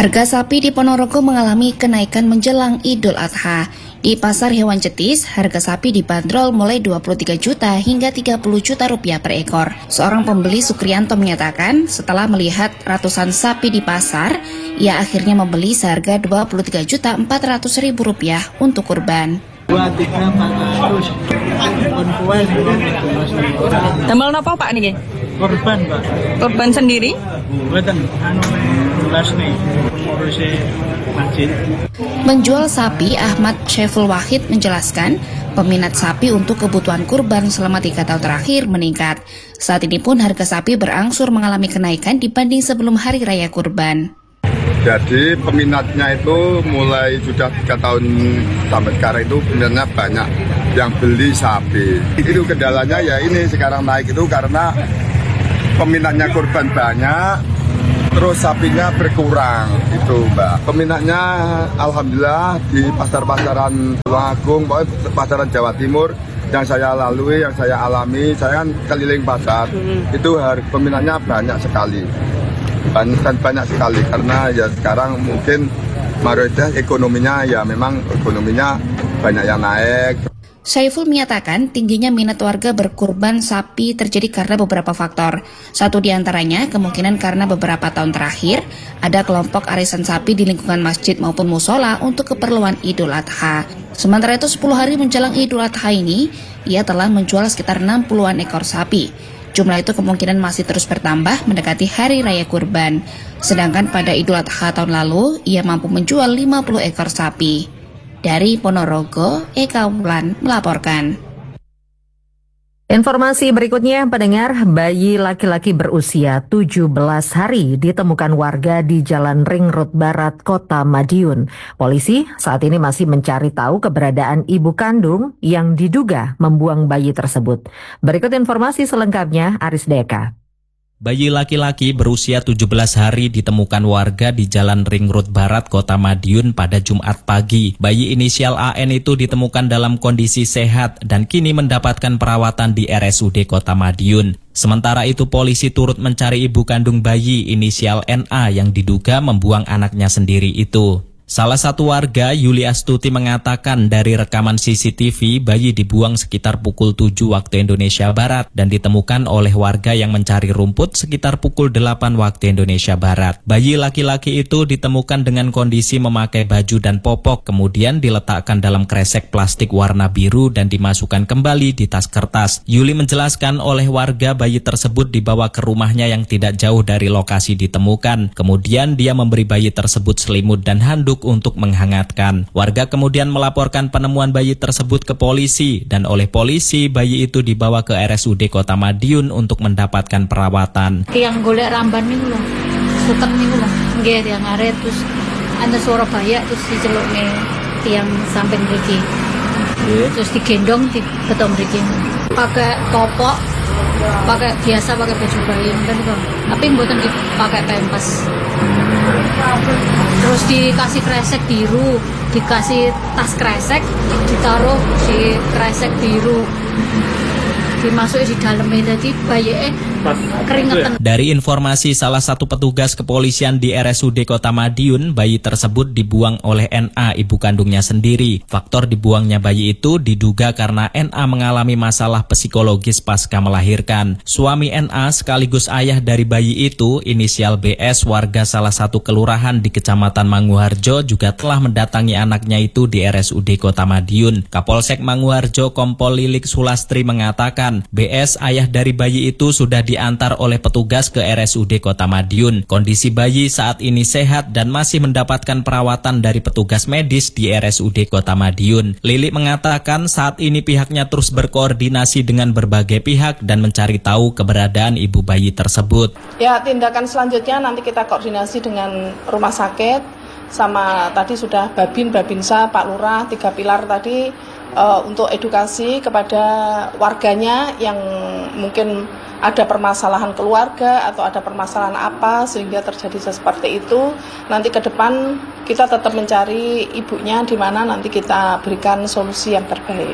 Harga sapi di Ponorogo mengalami kenaikan menjelang Idul Adha. Di pasar hewan Cetis, harga sapi dibanderol mulai 23 juta hingga 30 juta rupiah per ekor. Seorang pembeli Sukrianto menyatakan setelah melihat ratusan sapi di pasar, ia akhirnya membeli seharga 23 juta 400 ribu rupiah untuk kurban. Tambal napa Pak niki? Korban, Pak. Korban sendiri? Mboten tulas nih ngurusi masjid. Menjual sapi, Ahmad Syaiful Wahid menjelaskan peminat sapi untuk kebutuhan kurban selama 3 tahun terakhir meningkat. Saat ini pun harga sapi berangsur mengalami kenaikan dibanding sebelum hari raya kurban. Jadi peminatnya itu mulai sudah 3 tahun sampai sekarang itu peminatnya banyak yang beli sapi. Itu kendalanya ya ini sekarang naik itu karena peminatnya kurban banyak, terus sapinya berkurang itu Mbak. Peminatnya alhamdulillah di pasar-pasaran Tulungagung, pasaran Jawa Timur yang saya lalui, yang saya alami, saya kan keliling pasar, itu peminatnya banyak sekali. Banyak sekali karena ya sekarang mungkin mayoritas ekonominya ya memang ekonominya banyak yang naik. Syaiful menyatakan tingginya minat warga berkurban sapi terjadi karena beberapa faktor. Satu di antaranya kemungkinan karena beberapa tahun terakhir ada kelompok arisan sapi di lingkungan masjid maupun musola untuk keperluan Idul Adha. Sementara itu 10 hari menjelang Idul Adha ini, ia telah menjual sekitar 60-an ekor sapi. Jumlah itu kemungkinan masih terus bertambah mendekati Hari Raya Kurban. Sedangkan pada Idul Adha tahun lalu, ia mampu menjual 50 ekor sapi. Dari Ponorogo, Eka Wulan melaporkan. Informasi berikutnya, pendengar, bayi laki-laki berusia 17 hari ditemukan warga di Jalan Ring Road Barat, Kota Madiun. Polisi saat ini masih mencari tahu keberadaan ibu kandung yang diduga membuang bayi tersebut. Berikut informasi selengkapnya, Aris Deka. Bayi laki-laki berusia 17 hari ditemukan warga di Jalan Ring Road Barat, Kota Madiun pada Jumat pagi. Bayi inisial AN itu ditemukan dalam kondisi sehat dan kini mendapatkan perawatan di RSUD Kota Madiun. Sementara itu polisi turut mencari ibu kandung bayi inisial NA yang diduga membuang anaknya sendiri itu. Salah satu warga, Yuli Astuti, mengatakan dari rekaman CCTV bayi dibuang sekitar pukul 7 waktu Indonesia Barat dan ditemukan oleh warga yang mencari rumput sekitar pukul 8 waktu Indonesia Barat. Bayi laki-laki itu ditemukan dengan kondisi memakai baju dan popok, kemudian diletakkan dalam kresek plastik warna biru dan dimasukkan kembali di tas kertas. Yuli menjelaskan oleh warga bayi tersebut dibawa ke rumahnya yang tidak jauh dari lokasi ditemukan. Kemudian dia memberi bayi tersebut selimut dan handuk untuk menghangatkan. Warga kemudian melaporkan penemuan bayi tersebut ke polisi dan oleh polisi bayi itu dibawa ke RSUD Kota Madiun untuk mendapatkan perawatan. Yang golek ramban niku lho, suket niku lho, nggih yang ngaret terus ana suara bayak terus dicelukne tiang samping mriki. Terus digendong di beton mriki. Pakai popok, pakai baju bayi kan kok. Tapi mboten dipakai pempes. Terus dikasih kresek biru, dikasih tas kresek, ditaruh di kresek biru, dimasukin di dalamnya, jadi bayi keringetan. Dari informasi salah satu petugas kepolisian di RSUD Kota Madiun, bayi tersebut dibuang oleh NA, ibu kandungnya sendiri. Faktor dibuangnya bayi itu diduga karena NA mengalami masalah psikologis pasca melahirkan. Suami NA sekaligus ayah dari bayi itu, inisial BS, warga salah satu kelurahan di Kecamatan Manguharjo, juga telah mendatangi anaknya itu di RSUD Kota Madiun. Kapolsek Manguharjo Kompol Lilik Sulastri mengatakan, BS, ayah dari bayi itu, sudah diantar oleh petugas ke RSUD Kota Madiun. Kondisi bayi saat ini sehat dan masih mendapatkan perawatan dari petugas medis di RSUD Kota Madiun. Lili mengatakan saat ini pihaknya terus berkoordinasi dengan berbagai pihak dan mencari tahu keberadaan ibu bayi tersebut. Ya, tindakan selanjutnya nanti kita koordinasi dengan rumah sakit, sama tadi sudah Babinsa, Pak Lurah, 3 pilar tadi untuk edukasi kepada warganya yang mungkin ada permasalahan keluarga atau ada permasalahan apa sehingga terjadi seperti itu. Nanti ke depan kita tetap mencari ibunya di mana nanti kita berikan solusi yang terbaik.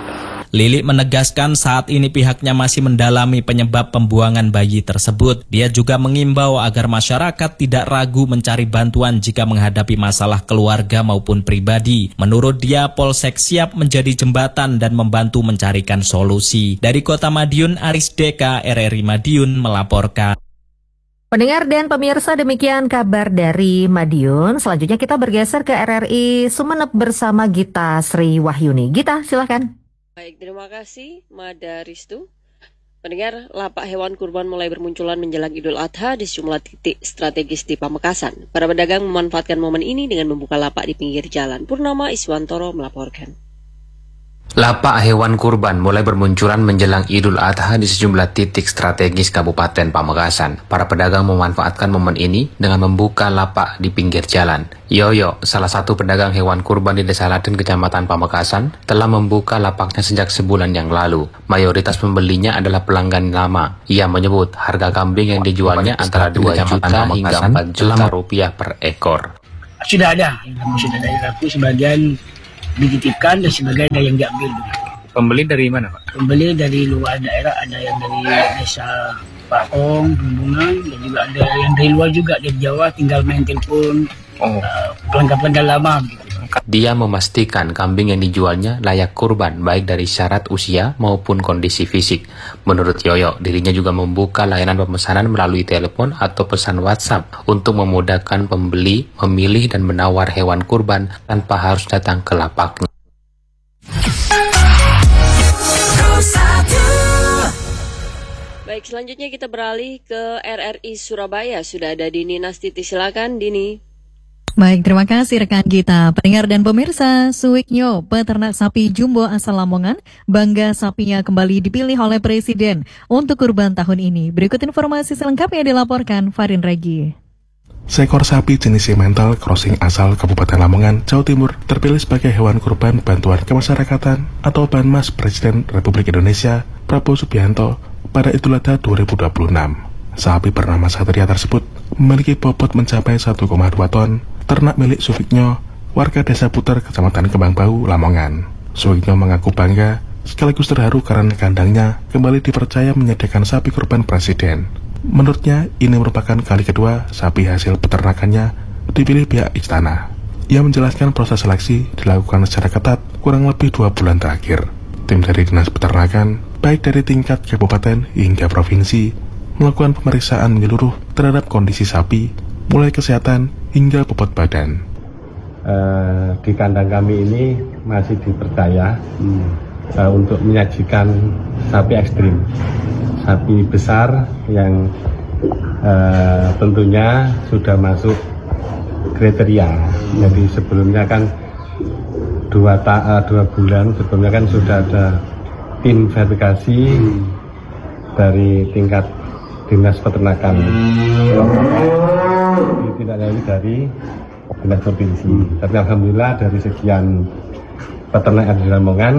Lili menegaskan saat ini pihaknya masih mendalami penyebab pembuangan bayi tersebut. Dia juga mengimbau agar masyarakat tidak ragu mencari bantuan jika menghadapi masalah keluarga maupun pribadi. Menurut dia, Polsek siap menjadi jembatan dan membantu mencarikan solusi. Dari Kota Madiun, Aris Deka, RRI Madiun melaporkan. Pendengar dan pemirsa, demikian kabar dari Madiun. Selanjutnya kita bergeser ke RRI Sumeneb bersama Gita Sri Wahyuni. Gita, silakan. Baik, terima kasih Mada Ristu. Pendengar, lapak hewan kurban mulai bermunculan menjelang Idul Adha di sejumlah titik strategis di Pamekasan. Para pedagang memanfaatkan momen ini dengan membuka lapak di pinggir jalan. Purnama Iswantoro melaporkan. Lapak hewan kurban mulai bermunculan menjelang Idul Adha di sejumlah titik strategis Kabupaten Pamekasan. Para pedagang memanfaatkan momen ini dengan membuka lapak di pinggir jalan. Yoyo, salah satu pedagang hewan kurban di Desa Laden, Kecamatan Pamekasan, telah membuka lapaknya sejak sebulan yang lalu. Mayoritas pembelinya adalah pelanggan lama. Ia menyebut harga kambing yang dijualnya antara 2 juta hingga 4 juta rupiah per ekor. Sudah ada yang laku, sebagian dititipkan dan sebagian ada yang diambil. Pembeli dari mana, Pak? Pembeli dari luar daerah, ada yang dari desa Pakong, Bumbungan, dan juga ada yang dari luar juga, dari Jawa, tinggal main telepon, pelanggan-pelanggan lama. Dia memastikan kambing yang dijualnya layak kurban, baik dari syarat usia maupun kondisi fisik. Menurut Yoyo, dirinya juga membuka layanan pemesanan melalui telepon atau pesan WhatsApp untuk memudahkan pembeli memilih dan menawar hewan kurban tanpa harus datang ke lapaknya. Baik, selanjutnya kita beralih ke RRI Surabaya. Sudah ada Dini Nastiti, silakan Dini. Baik, terima kasih rekan kita. Pendengar dan pemirsa, Suiknyo, peternak sapi jumbo asal Lamongan, bangga sapinya kembali dipilih oleh Presiden untuk kurban tahun ini. Berikut informasi selengkapnya dilaporkan Farin Regi. Seekor sapi jenis simental crossing asal Kabupaten Lamongan, Jawa Timur, terpilih sebagai hewan kurban bantuan kemasyarakatan atau Banmas Presiden Republik Indonesia Prabowo Subianto pada Idul Adha 2026. Sapi bernama Satria tersebut memiliki bobot mencapai 1,2 ton, ternak milik Sufiknyo, warga Desa Puter, Kecamatan Kembang Bau, Lamongan. Sufiknyo mengaku bangga sekaligus terharu karena kandangnya kembali dipercaya menyediakan sapi kurban Presiden. Menurutnya, ini merupakan kali kedua sapi hasil peternakannya dipilih pihak istana. Ia menjelaskan proses seleksi dilakukan secara ketat kurang lebih 2 bulan terakhir. Tim dari Dinas Peternakan, baik dari tingkat kabupaten hingga provinsi, melakukan pemeriksaan menyeluruh terhadap kondisi sapi, mulai kesehatan hingga bobot badan. Di kandang kami ini masih dipercaya untuk menyajikan sapi ekstrim, sapi besar yang tentunya sudah masuk kriteria. Jadi sebelumnya kan 2 bulan sebelumnya kan sudah ada tim verifikasi dari tingkat Dinas Peternakan, tidak lagi dari Dinas Provinsi. Tapi alhamdulillah dari sekian peternak di Lamongan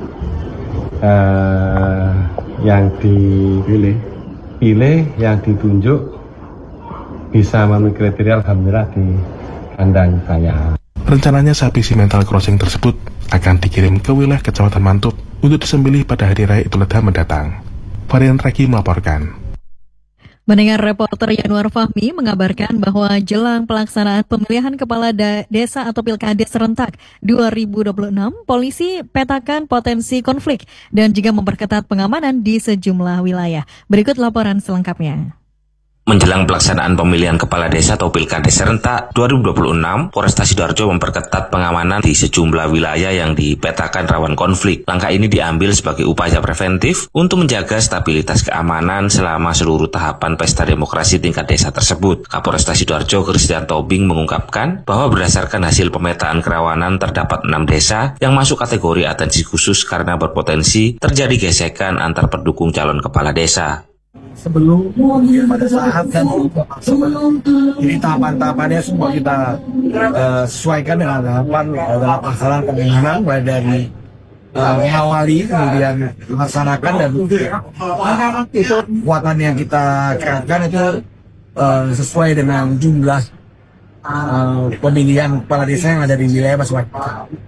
yang dipilih, yang ditunjuk bisa memenuhi kriteria, alhamdulillah di kandang saya. Rencananya sapi simental crossing tersebut akan dikirim ke wilayah Kecamatan Mantup untuk disembelih pada Hari Raya Idul Adha mendatang. Varian Regi melaporkan. Mendengar reporter Yanuar Fahmi mengabarkan bahwa jelang pelaksanaan pemilihan kepala desa atau pilkada serentak 2026, polisi petakan potensi konflik dan juga memperketat pengamanan di sejumlah wilayah. Berikut laporan selengkapnya. Menjelang pelaksanaan pemilihan kepala desa atau pilkada serentak 2026, Polresta Sidoarjo memperketat pengamanan di sejumlah wilayah yang dipetakan rawan konflik. Langkah ini diambil sebagai upaya preventif untuk menjaga stabilitas keamanan selama seluruh tahapan pesta demokrasi tingkat desa tersebut. Kapolresta Sidoarjo Christian Tobing mengungkapkan bahwa berdasarkan hasil pemetaan kerawanan terdapat 6 desa yang masuk kategori atensi khusus karena berpotensi terjadi gesekan antar pendukung calon kepala desa. Sebelum pada saat dan sebelum ini tahapan-tahapannya semua kita sesuaikan dengan tahapan dalam pelaksanaan pemilihan, mulai dari mengawali kemudian melaksanakan dan itu kekuatan yang kita kerahkan itu sesuai dengan jumlah pemilihan kepala desa yang ada di wilayah masing-masing.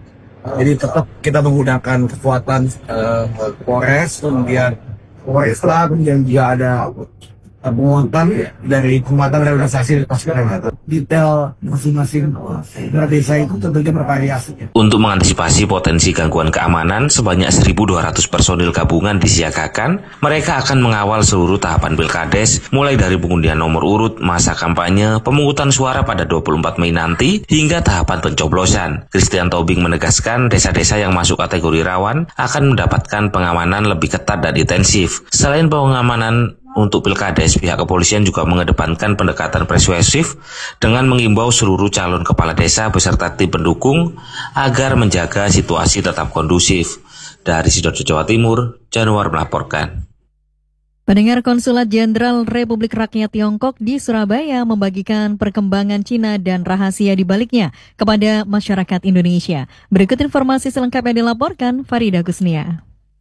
Jadi tetap kita menggunakan kekuatan Polres, kemudian Polresta, kemudian juga ada penguatan dari kekuatan realisasi pasukan. Detail masing-masing desa itu tentunya bervariasi. Untuk mengantisipasi potensi gangguan keamanan, sebanyak 1.200 personil gabungan disiagakan. Mereka akan mengawal seluruh tahapan Pilkades, mulai dari pengundian nomor urut, masa kampanye, pemungutan suara pada 24 Mei nanti, hingga tahapan pencoblosan. Christian Tobing menegaskan desa-desa yang masuk kategori rawan akan mendapatkan pengamanan lebih ketat dan intensif. Selain pengamanan untuk Pilkades, pihak kepolisian juga mengedepankan pendekatan persuasif dengan mengimbau seluruh calon kepala desa beserta tim pendukung agar menjaga situasi tetap kondusif. Dari Sidoarjo, Jawa Timur, Januar melaporkan. Pendengar, Konsulat Jenderal Republik Rakyat Tiongkok di Surabaya membagikan perkembangan Cina dan rahasia di baliknya kepada masyarakat Indonesia. Berikut informasi selengkapnya dilaporkan Farida Gusnia.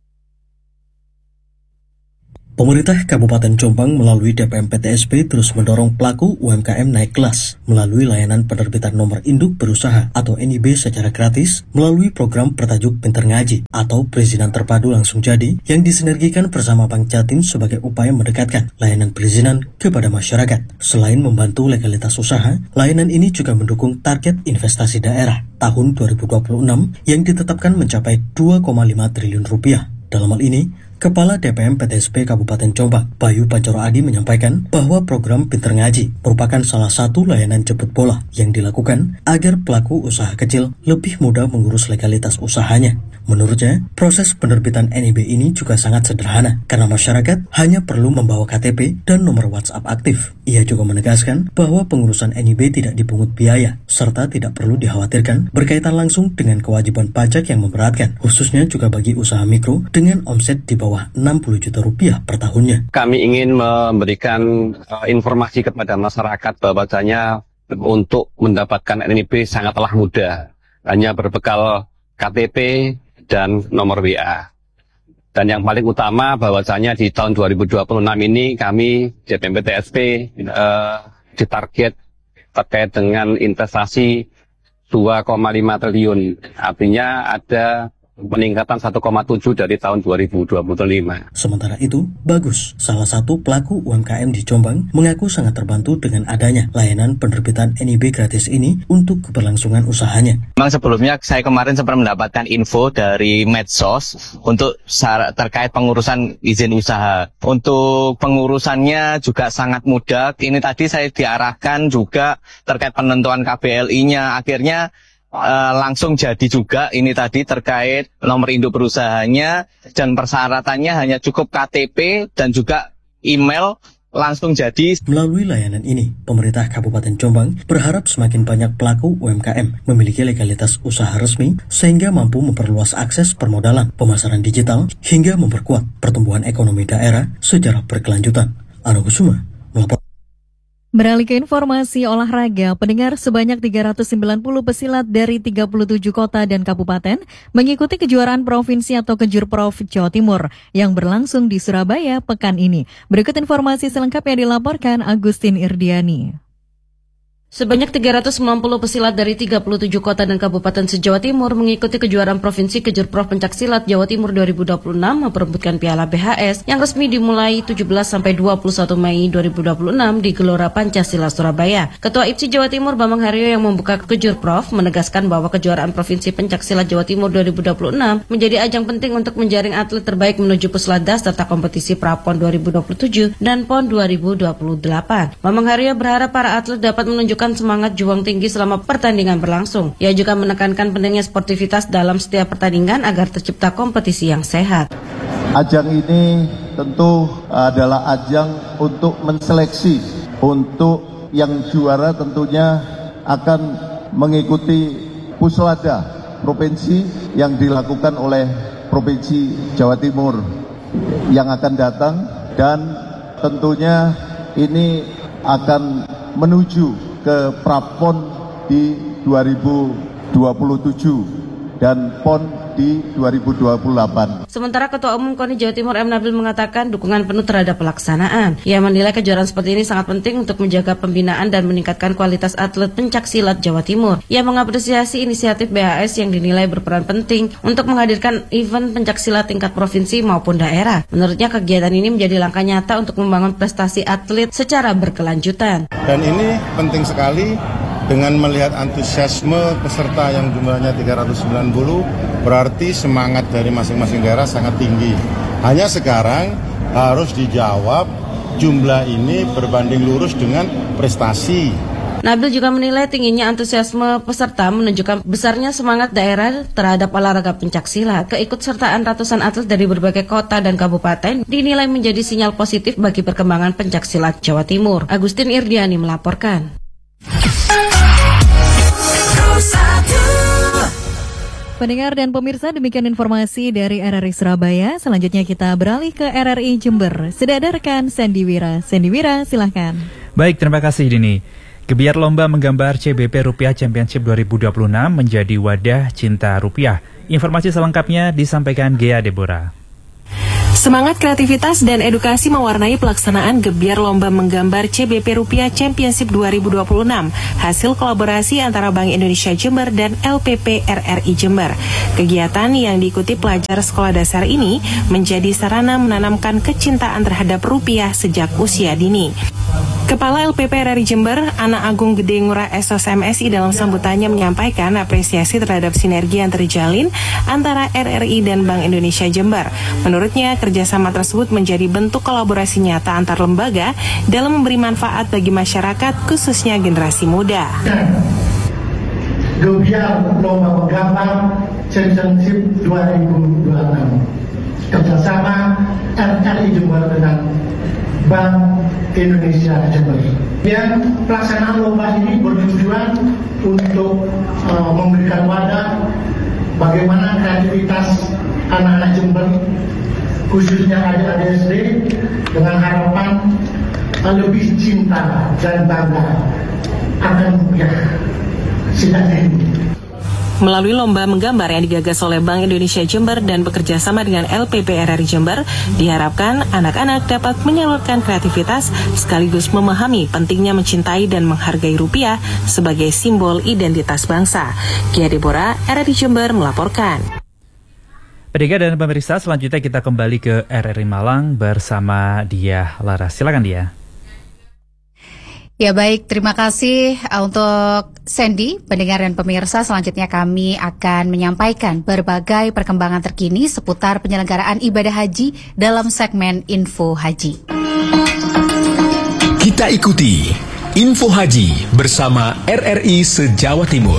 Pemerintah Kabupaten Jombang melalui DPM PTSP terus mendorong pelaku UMKM naik kelas melalui layanan penerbitan nomor induk berusaha atau NIB secara gratis melalui program bertajuk Pinter Ngaji atau perizinan terpadu langsung jadi yang disinergikan bersama Bank Jatim sebagai upaya mendekatkan layanan perizinan kepada masyarakat. Selain membantu legalitas usaha, layanan ini juga mendukung target investasi daerah tahun 2026 yang ditetapkan mencapai 2,5 triliun rupiah. Dalam hal ini, Kepala DPM PTSP Kabupaten Jombang, Bayu Pancoro Adi menyampaikan bahwa program Pinter Ngaji merupakan salah satu layanan jemput bola yang dilakukan agar pelaku usaha kecil lebih mudah mengurus legalitas usahanya. Menurutnya, proses penerbitan NIB ini juga sangat sederhana karena masyarakat hanya perlu membawa KTP dan nomor WhatsApp aktif. Ia juga menegaskan bahwa pengurusan NIB tidak dipungut biaya serta tidak perlu dikhawatirkan berkaitan langsung dengan kewajiban pajak yang memberatkan, khususnya juga bagi usaha mikro dengan omset di bawah 60 juta rupiah per tahunnya. Kami ingin memberikan informasi kepada masyarakat bahwasanya untuk mendapatkan NIB sangatlah mudah, hanya berbekal KTP dan nomor WA. Dan yang paling utama bahwasanya di tahun 2026 ini kami DPM PTSP ditarget terkait dengan investasi 2,5 triliun. Artinya ada peningkatan 1,7 dari tahun 2025. Sementara itu, Bagus, salah satu pelaku UMKM di Jombang, mengaku sangat terbantu dengan adanya layanan penerbitan NIB gratis ini untuk keberlangsungan usahanya. Memang sebelumnya saya kemarin sempat mendapatkan info dari medsos untuk terkait pengurusan izin usaha. Untuk pengurusannya juga sangat mudah. Ini tadi saya diarahkan juga terkait penentuan KBLI-nya. Akhirnya langsung jadi juga ini tadi terkait nomor induk berusahanya dan persyaratannya hanya cukup KTP dan juga email langsung jadi. Melalui layanan ini, pemerintah Kabupaten Jombang berharap semakin banyak pelaku UMKM memiliki legalitas usaha resmi sehingga mampu memperluas akses permodalan, pemasaran digital hingga memperkuat pertumbuhan ekonomi daerah secara berkelanjutan. Ano Kusuma melapor. Beralih ke informasi olahraga, pendengar, sebanyak 390 pesilat dari 37 kota dan kabupaten mengikuti kejuaraan provinsi atau Kejurprov Jawa Timur yang berlangsung di Surabaya pekan ini. Berikut informasi selengkapnya dilaporkan Agustin Irdiani. Sebanyak 390 pesilat dari 37 kota dan kabupaten se-Jawa Timur mengikuti kejuaraan provinsi Kejurprov Pencaksilat Jawa Timur 2026 memperebutkan Piala BHS yang resmi dimulai 17 sampai 21 Mei 2026 di Gelora Pancasila Surabaya. Ketua IPSI Jawa Timur Bambang Haryo yang membuka Kejurprov menegaskan bahwa kejuaraan provinsi Pencaksilat Jawa Timur 2026 menjadi ajang penting untuk menjaring atlet terbaik menuju Puslatdas serta kompetisi Prapon 2027 dan PON 2028. Bambang Haryo berharap para atlet dapat menunjukkan semangat juang tinggi selama pertandingan berlangsung. Ia juga menekankan pentingnya sportivitas dalam setiap pertandingan agar tercipta kompetisi yang sehat. Ajang ini tentu adalah ajang untuk menseleksi. Untuk yang juara tentunya akan mengikuti Puslada provinsi yang dilakukan oleh Provinsi Jawa Timur yang akan datang, dan tentunya ini akan menuju ke Prapon di 2027 dan PON di 2028. Sementara Ketua Umum KONI Jawa Timur M. Nabil mengatakan dukungan penuh terhadap pelaksanaan. Ia menilai kejuaraan seperti ini sangat penting untuk menjaga pembinaan dan meningkatkan kualitas atlet pencaksilat Jawa Timur. Ia mengapresiasi inisiatif BHS yang dinilai berperan penting untuk menghadirkan event pencaksilat tingkat provinsi maupun daerah. Menurutnya kegiatan ini menjadi langkah nyata untuk membangun prestasi atlet secara berkelanjutan. Dan ini penting sekali dengan melihat antusiasme peserta yang jumlahnya 390, berarti semangat dari masing-masing daerah sangat tinggi. Hanya sekarang harus dijawab jumlah ini berbanding lurus dengan prestasi. Nabil juga menilai tingginya antusiasme peserta menunjukkan besarnya semangat daerah terhadap olahraga pencaksilat. Keikutsertaan ratusan atlet dari berbagai kota dan kabupaten dinilai menjadi sinyal positif bagi perkembangan pencaksilat Jawa Timur. Agustin Irdiani melaporkan. Pendengar dan pemirsa, demikian informasi dari RRI Surabaya. Selanjutnya kita beralih ke RRI Jember. Sudah ada rekan Sandy Wira. Sandy Wira, silahkan. Baik, terima kasih Dini. Gebiar lomba menggambar CBP Rupiah Championship 2026 menjadi wadah cinta rupiah. Informasi selengkapnya disampaikan Gea Deborah. Semangat kreativitas dan edukasi mewarnai pelaksanaan gebiar lomba menggambar CBP Rupiah Championship 2026, hasil kolaborasi antara Bank Indonesia Jember dan LPP RRI Jember. Kegiatan yang diikuti pelajar sekolah dasar ini menjadi sarana menanamkan kecintaan terhadap rupiah sejak usia dini. Kepala LPP RRI Jember, Ana Agung Gede Ngurah Esos MSI dalam sambutannya menyampaikan apresiasi terhadap sinergi yang terjalin antara RRI dan Bank Indonesia Jember. Menurutnya, kerjasama tersebut menjadi bentuk kolaborasi nyata antar lembaga dalam memberi manfaat bagi masyarakat, khususnya generasi muda. Gebiar lomba menggambar Championship 2026 kerjasama RRI Jember dengan Bank Indonesia Jember. Dan pelaksanaan lomba ini bertujuan untuk memberikan wadah bagaimana kreativitas anak-anak Jember, khususnya adik-adik SD, dengan harapan lebih cinta dan bangga akan rupiah sejak dini. Melalui lomba menggambar yang digagas oleh Bank Indonesia Jember dan bekerjasama dengan LPP RRI Jember, diharapkan anak-anak dapat menyalurkan kreativitas sekaligus memahami pentingnya mencintai dan menghargai rupiah sebagai simbol identitas bangsa. Gea Deborah, RRI Jember melaporkan. Pendengar dan pemirsa, selanjutnya kita kembali ke RRI Malang bersama Diah Laras. Silakan Diah. Ya baik, terima kasih untuk Sandy, pendengar dan pemirsa. Selanjutnya kami akan menyampaikan berbagai perkembangan terkini seputar penyelenggaraan ibadah haji dalam segmen Info Haji. Kita ikuti Info Haji bersama RRI se-Jawa Timur.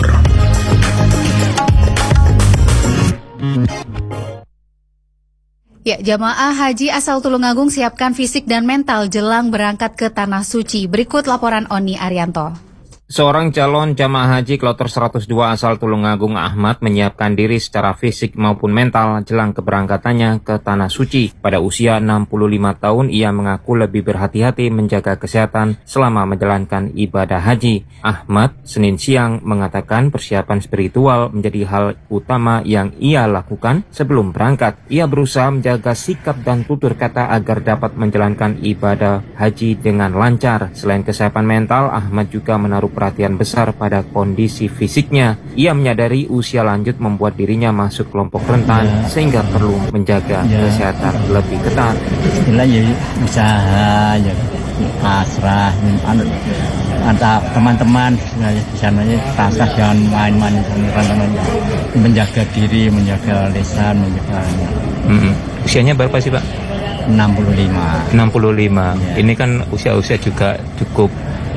Ya, jamaah haji asal Tulungagung siapkan fisik dan mental jelang berangkat ke Tanah Suci. Berikut laporan Oni Arianto. Seorang calon jamaah haji kloter 102 asal Tulungagung Ahmad menyiapkan diri secara fisik maupun mental jelang keberangkatannya ke Tanah Suci. Pada usia 65 tahun, ia mengaku lebih berhati-hati menjaga kesehatan selama menjalankan ibadah haji. Ahmad Senin siang mengatakan persiapan spiritual menjadi hal utama yang ia lakukan sebelum berangkat. Ia berusaha menjaga sikap dan tutur kata agar dapat menjalankan ibadah haji dengan lancar. Selain kesiapan mental, Ahmad juga menaruh perhatian besar pada kondisi fisiknya. Ia menyadari usia lanjut membuat dirinya masuk kelompok rentan sehingga perlu menjaga kesehatan lebih ketat. Istilahnya usaha, pasrah, antara teman-teman di sana pasrah, jangan main-main menjaga diri, menjaga lisan, menjaga. Usianya berapa sih Pak? 65. 65. Ya. Ini kan usia-usia juga cukup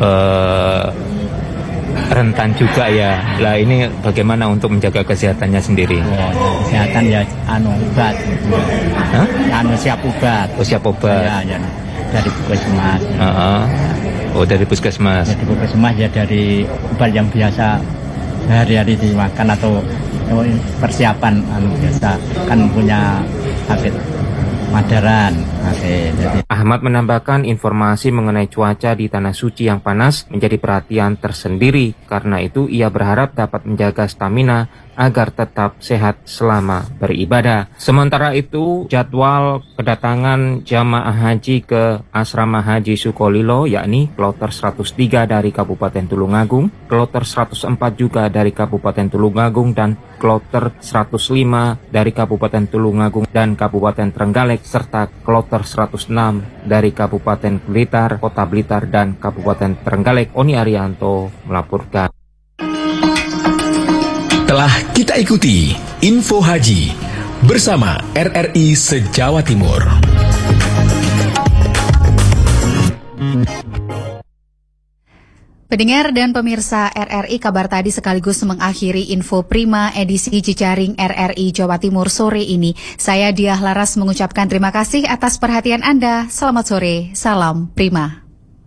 rentan juga ya. Lah ini bagaimana untuk menjaga kesehatannya sendiri? Kesehatan ya obat. Siap obat. Oh, siap obat. Ya, dari puskesmas. Oh, dari puskesmas. Dari puskesmas ya, dari obat yang biasa sehari-hari dimakan atau persiapan biasa kan punya habit Madaran. Ahmad menambahkan informasi mengenai cuaca di Tanah Suci yang panas menjadi perhatian tersendiri. Karena itu ia berharap dapat menjaga stamina agar tetap sehat selama beribadah. Sementara itu, jadwal kedatangan jamaah haji ke Asrama Haji Sukolilo yakni kloter 103 dari Kabupaten Tulungagung, kloter 104 juga dari Kabupaten Tulungagung, dan kloter 105 dari Kabupaten Tulungagung dan Kabupaten Trenggalek, serta kloter 106 dari Kabupaten Blitar, Kota Blitar, dan Kabupaten Trenggalek. Oni Arianto melaporkan. Telah kita ikuti Info Haji bersama RRI se-Jawa Timur. Pendengar dan pemirsa RRI, kabar tadi sekaligus mengakhiri Info Prima edisi Jejaring RRI Jawa Timur sore ini. Saya Diah Laras mengucapkan terima kasih atas perhatian Anda. Selamat sore, salam Prima.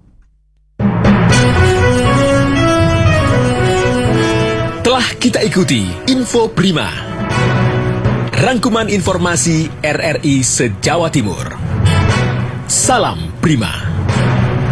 Telah kita ikuti Info Prima, rangkuman informasi RRI se-Jawa Timur. Salam Prima.